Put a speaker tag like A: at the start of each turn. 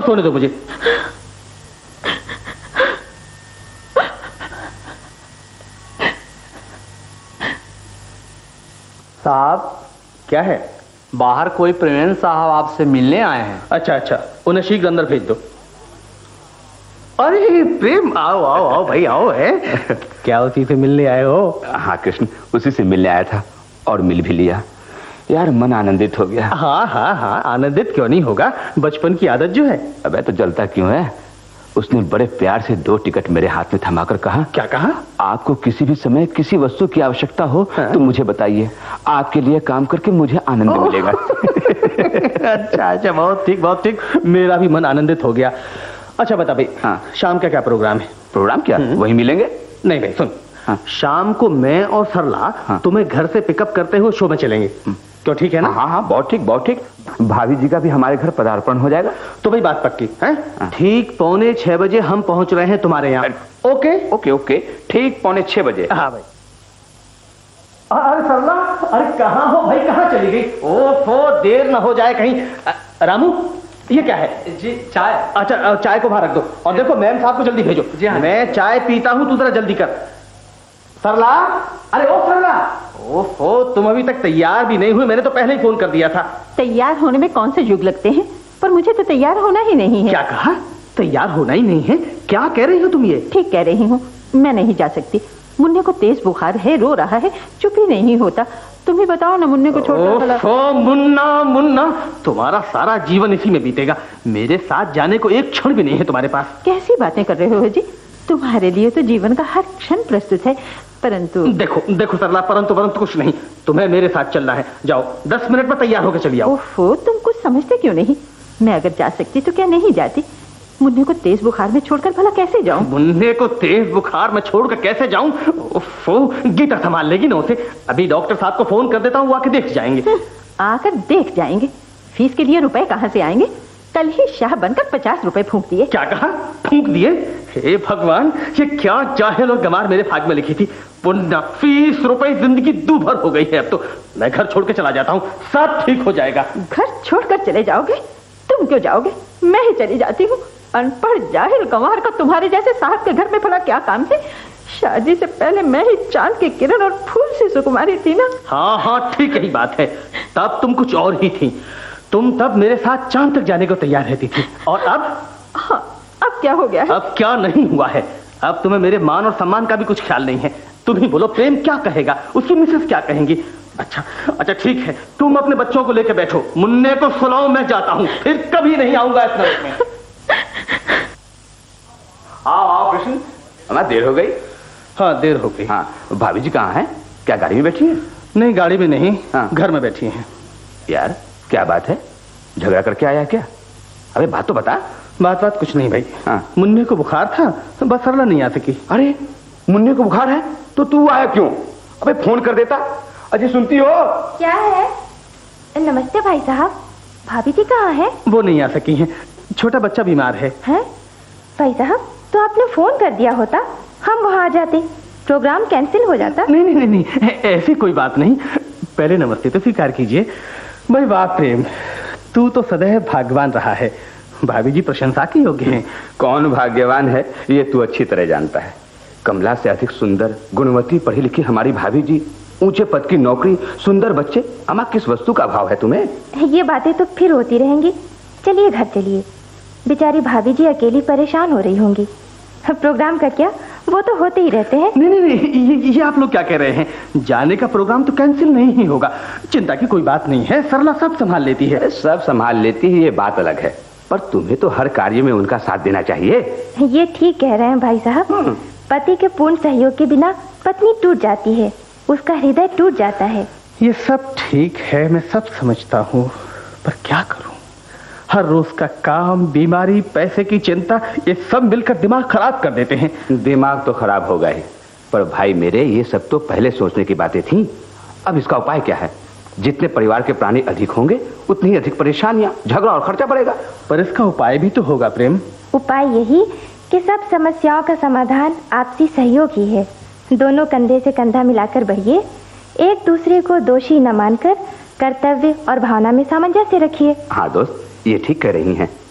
A: सोने दो मुझे।
B: साहब क्या है? बाहर कोई प्रेम साहब आपसे मिलने आए हैं।
A: अच्छा अच्छा, उन्हें शीघ्र अंदर भेज दो। अरे प्रेम, आओ आओ आओ भाई आओ। है क्या उसी से मिलने आए हो?
C: हाँ कृष्ण, उसी से मिलने आया था और मिल भी लिया। यार मन आनंदित हो गया।
A: हाँ हाँ हाँ, आनंदित क्यों नहीं होगा, बचपन की आदत जो है।
C: अबे तो जलता क्यों है? उसने बड़े प्यार से 2 टिकट मेरे हाथ में थमाकर कहा।
A: क्या कहा?
C: आपको किसी भी समय किसी वस्तु की आवश्यकता हो तो मुझे बताइए, आपके लिए काम करके मुझे आनंद मिलेगा।
A: अच्छा अच्छा, बहुत ठीक बहुत ठीक, मेरा भी मन आनंदित हो गया। अच्छा बता भाई,
C: हाँ
A: शाम का क्या प्रोग्राम है?
C: प्रोग्राम क्या? वहीं मिलेंगे?
A: नहीं भाई सुन, हाँ? शाम को मैं और सरला तुम्हें घर से पिकअप करते हुए शो में चलेंगे। तो ठीक है ना?
C: हाँ हाँ बहुत ठीक बहुत ठीक। भाभी जी का भी हमारे घर पदार्पण हो जाएगा।
A: तो भाई बात पक्की है? ठीक 5:45 बजे हम पहुंच रहे हैं तुम्हारे यहाँ। ओके
C: ओके ओके, ठीक 5:45 बजे।
A: हाँ भाई। अरे सरला, अरे कहाँ हो भाई, कहाँ चली गई? ओफो, देर ना हो जाए कहीं। रामू ये क्या है?
B: जी चाय।
A: अच्छा चाय को बाहर रख दो और देखो मैम साहब को जल्दी भेजो।
B: जी हाँ।
A: मैं चाय पीता हूँ, तू जरा जल्दी कर। सरला, अरे ओ सरला, ओफो तुम अभी तक तैयार भी नहीं हुई, मैंने तो पहले ही फोन कर दिया था।
D: तैयार होने में कौन से युग लगते हैं, पर मुझे तो तैयार होना ही नहीं है।
A: क्या कहा? तैयार होना ही नहीं है? क्या कह रही हो तुम ये?
D: ठीक कह रही हूँ, मैं नहीं जा सकती। मुन्ने को तेज बुखार है, रो रहा है, चुप ही नहीं होता। तुम ही बताओ ना, मुन्ने को छोड़।
A: मुन्ना मुन्ना, तुम्हारा सारा जीवन इसी में बीतेगा। मेरे साथ जाने को एक क्षण भी नहीं है तुम्हारे पास।
D: कैसी बातें कर रहे हो जी, तुम्हारे लिए तो जीवन का हर क्षण प्रस्तुत है, परंतु
A: देखो देखो सरला, परंतु कुछ नहीं, तुम्हें मेरे साथ चलना है। जाओ 10 मिनट में तैयार होकर चली आओ।
D: ओफो, तुम कुछ समझते क्यों नहीं? मैं अगर जा सकती तो क्या नहीं जाती? मुन्ने को तेज बुखार में छोड़कर भला कैसे जाऊं?
A: मुन्ने को तेज बुखार में छोड़कर कैसे जाऊं? ओफो, गीता संभाल लेगी ना उसे। अभी डॉक्टर साहब को फोन कर देता हूँ, वो आके देख जाएंगे।
D: आकर देख जाएंगे? फीस के लिए रुपए कहाँ से आएंगे? कल ही शाह बनकर 50 रुपए फूंक दिए।
A: क्या कहा? फूंक दिए? हे भगवान, ये क्या जाहिल और गमार मेरे भाग में लिखी थी। पुण्य फीस रुपए, जिंदगी दूभर हो गई है। अब तो मैं घर छोड़ के चला जाता हूँ, सब ठीक हो जाएगा।
D: घर छोड़कर चले जाओगे? तुम क्यों जाओगे? मैं ही चली जाती हूँ। अनपढ़ जाहिल गंवार का तुम्हारे जैसे साहब के घर में भला क्या काम है? शादी से पहले मैं ही चांद की किरण और फूल सी सुकुमारी थी ना।
A: हाँ हाँ ठीक ही बात है, तब तुम कुछ और ही थी। तुम तब मेरे साथ चांद तक जाने को तैयार रहती थी, और अब?
D: हाँ, अब क्या हो गया है?
A: अब क्या नहीं हुआ है, अब तुम्हें मेरे मान और सम्मान का भी कुछ ख्याल नहीं है। तुम ही बोलो, प्रेम क्या कहेगा, उसकी मिसेस क्या कहेंगी? अच्छा अच्छा ठीक है, तुम अपने बच्चों को लेकर बैठो, मुन्ने को सुलाओ, मैं जाता हूँ, फिर कभी नहीं आऊंगा इस नरक में।
C: आओ आओ कृष्ण, हमारी देर हो गई।
A: हाँ देर हो गई।
C: हाँ भाभी जी कहाँ हैं? क्या गाड़ी में बैठी हैं?
A: नहीं गाड़ी में नहीं,
C: हाँ।
A: घर में बैठी हैं।
C: यार क्या बात है, झगड़ा करके आया क्या? अबे बात तो बता।
A: बात कुछ नहीं भाई।
C: हाँ।
A: मुन्ने को बुखार था तो बस सरला नहीं आ सकी।
C: अरे मुन्ने को बुखार है तो तू आया क्यों? अबे फोन कर देता। अजी सुनती हो?
E: क्या है? नमस्ते भाई साहब, भाभी जी कहाँ है?
A: वो नहीं आ सकी हैं, छोटा बच्चा बीमार है।
E: हैं? भाई साहब तो आपने फोन कर दिया होता, हम वहाँ आ जाते, प्रोग्राम कैंसिल हो जाता।
A: नहीं नहीं नहीं, ऐसी कोई बात नहीं। पहले नमस्ते तो स्वीकार कीजिए। भाई वाह प्रेम, तू तो सदैव भाग्यवान रहा है, भाभी जी प्रशंसा के योग्य हैं।
C: कौन भाग्यवान है ये तू अच्छी तरह जानता है। कमला से अधिक सुंदर, गुणवती, पढ़ी लिखी हमारी भाभी जी, ऊंचे पद की नौकरी, सुंदर बच्चे, अमा किस वस्तु का अभाव है तुम्हें?
E: ये बातें तो फिर होती रहेंगी, चलिए घर चलिए। बेचारी भाभी जी अकेली परेशान हो रही होंगी। प्रोग्राम का क्या, वो तो होते ही रहते हैं।
A: नहीं नहीं नहीं, ये आप लोग क्या कह रहे हैं? जाने का प्रोग्राम तो कैंसिल नहीं ही होगा, चिंता की कोई बात नहीं है, सरला सब संभाल लेती है।
C: सब संभाल लेती है ये बात अलग है, पर तुम्हें तो हर कार्य में उनका साथ देना चाहिए।
E: ये ठीक कह रहे हैं भाई साहब, पति के पूर्ण सहयोग के बिना पत्नी टूट जाती है, उसका हृदय टूट जाता है।
A: ये सब ठीक है, मैं सब समझता हूँ, पर क्या करूँ? हर रोज का काम, बीमारी, पैसे की चिंता, ये सब मिलकर दिमाग खराब कर देते हैं।
C: दिमाग तो खराब हो गए, पर भाई मेरे ये सब तो पहले सोचने की बातें थी। अब इसका उपाय क्या है? जितने परिवार के प्राणी अधिक होंगे उतनी ही अधिक परेशानियां, झगड़ा और खर्चा बढ़ेगा।
A: पर इसका उपाय भी तो होगा प्रेम।
E: उपाय यही कि सब समस्याओं का समाधान आपसी सहयोग ही है। दोनों कंधे से कंधा मिलाकर बढ़िए, एक दूसरे को दोषी न मानकर कर्तव्य और भावना में सामंजस्य रखिए।
C: हाँ दोस्त, ये ठीक कह रही हैं।